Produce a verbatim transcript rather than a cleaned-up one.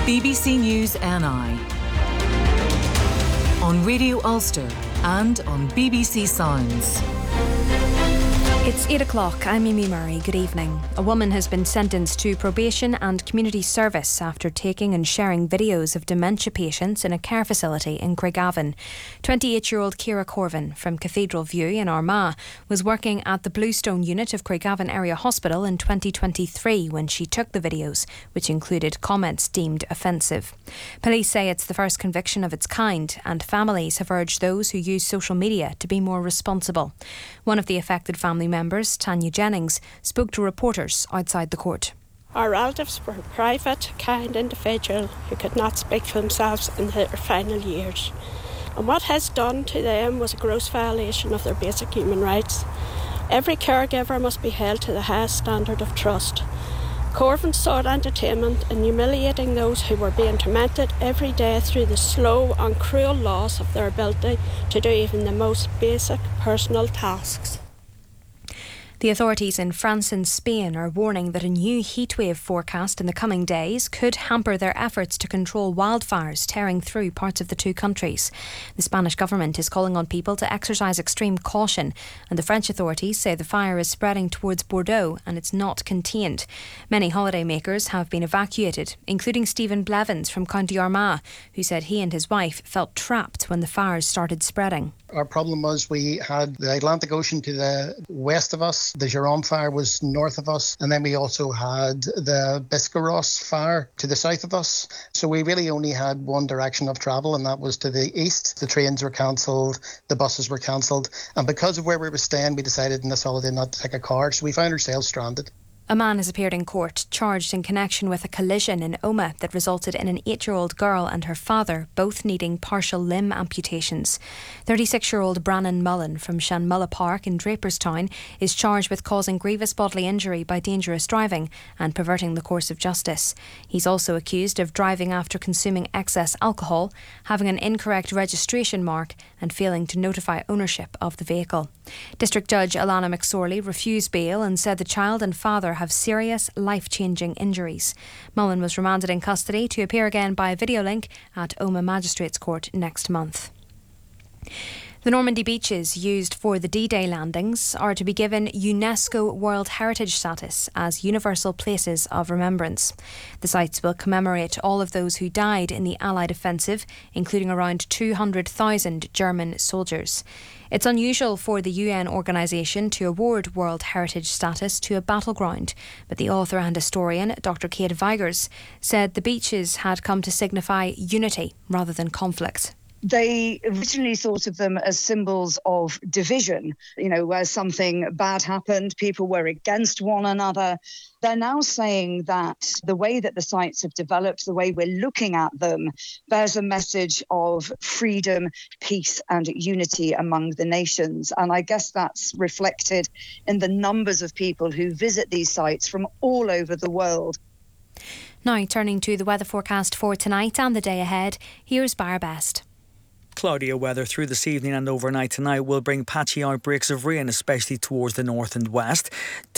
B B C News N I on Radio Ulster and on B B C Sounds. It's eight o'clock. I'm Mimi Murray. Good evening. A woman has been sentenced to probation and community service after taking and sharing videos of dementia patients in a care facility in Craigavon. twenty-eight-year-old Ciara Corvin from Cathedral View in Armagh was working at the Bluestone unit of Craigavon Area Hospital in twenty twenty-three when she took the videos, which included comments deemed offensive. Police say it's the first conviction of its kind, and families have urged those who use social media to be more responsible. One of the affected family members members, Tanya Jennings, spoke to reporters outside the court. Our relatives were private, kind individuals who could not speak for themselves in their final years. And what has done to them was a gross violation of their basic human rights. Every caregiver must be held to the highest standard of trust. Corvin sought entertainment in humiliating those who were being tormented every day through the slow and cruel loss of their ability to do even the most basic personal tasks. The authorities in France and Spain are warning that a new heatwave forecast in the coming days could hamper their efforts to control wildfires tearing through parts of the two countries. The Spanish government is calling on people to exercise extreme caution, and the French authorities say the fire is spreading towards Bordeaux and it's not contained. Many holidaymakers have been evacuated, including Stephen Blevins from County Armagh, who said he and his wife felt trapped when the fires started spreading. Our problem was we had the Atlantic Ocean to the west of us, the Giron fire was north of us, and then we also had the Biscarrosse fire to the south of us. So we really only had one direction of travel, and that was to the east. The trains were cancelled, the buses were cancelled, and because of where we were staying, we decided in this holiday not to take a car, so we found ourselves stranded. A man has appeared in court charged in connection with a collision in Omagh that resulted in an eight-year-old girl and her father both needing partial limb amputations. thirty-six-year-old Brannon Mullen from Shanmulla Park in Draperstown is charged with causing grievous bodily injury by dangerous driving and perverting the course of justice. He's also accused of driving after consuming excess alcohol, having an incorrect registration mark and failing to notify ownership of the vehicle. District Judge Alana McSorley refused bail and said the child and father have serious, life-changing injuries. Mullen was remanded in custody to appear again by video link at Omagh Magistrates Court next month. The Normandy beaches used for the D-Day landings are to be given UNESCO World Heritage status as universal places of remembrance. The sites will commemorate all of those who died in the Allied offensive, including around two hundred thousand German soldiers. It's unusual for the U N organisation to award World Heritage status to a battleground, but the author and historian, Doctor Kate Vigors, said the beaches had come to signify unity rather than conflict. They originally thought of them as symbols of division, you know, where something bad happened, people were against one another. They're now saying that the way that the sites have developed, the way we're looking at them, bears a message of freedom, peace and unity among the nations. And I guess that's reflected in the numbers of people who visit these sites from all over the world. Now, turning to the weather forecast for tonight and the day ahead, here's Bar Best. Cloudier weather through this evening and overnight tonight will bring patchy outbreaks of rain, especially towards the north and west.